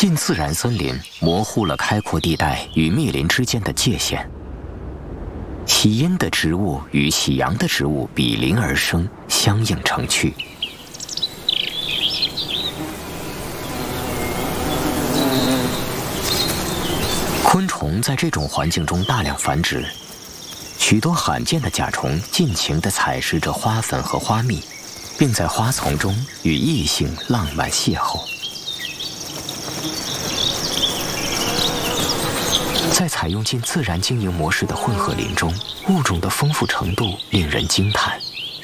近自然森林模糊了开阔地带与密林之间的界限，喜阴的植物与喜阳的植物比邻而生，相映成趣。昆虫在这种环境中大量繁殖，许多罕见的甲虫尽情地采食着花粉和花蜜，并在花丛中与异性浪漫邂逅。在采用近自然经营模式的混合林中，物种的丰富程度令人惊叹。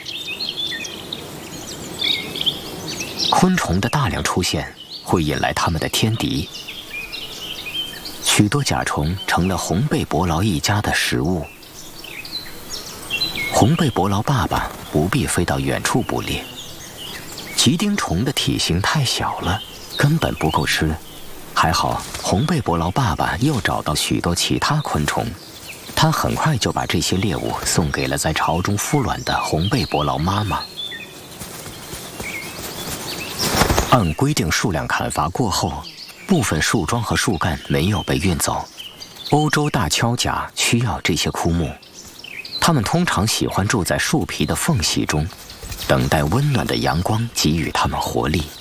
昆虫的大量出现会引来它们的天敌，许多甲虫成了红背伯劳一家的食物。红背伯劳爸爸不必飞到远处捕猎，吉丁虫的体型太小了，根本不够吃。还好，红背伯劳爸爸又找到许多其他昆虫，他很快就把这些猎物送给了在巢中孵卵的红背伯劳妈妈。按规定数量砍伐过后，部分树桩和树干没有被运走。欧洲大锹甲需要这些枯木，它们通常喜欢住在树皮的缝隙中，等待温暖的阳光给予它们活力。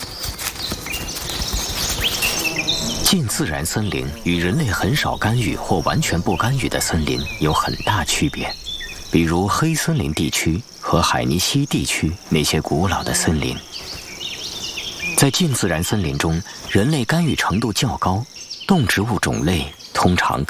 近自然森林与人类很少干预或完全不干预的森林有很大区别，比如黑森林地区和海尼西地区那些古老的森林。在近自然森林中，人类干预程度较高，动植物种类通常